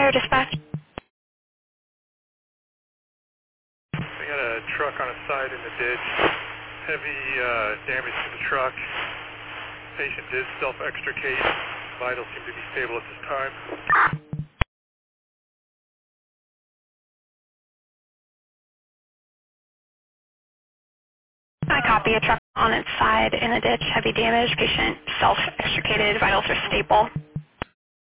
Fire dispatch. We got a truck on its side in the ditch. Heavy damage to the truck. Patient did self-extricate. Vitals seem to be stable at this time. I copy. A truck on its side in the ditch. Heavy damage. Patient self-extricated. Vitals are stable.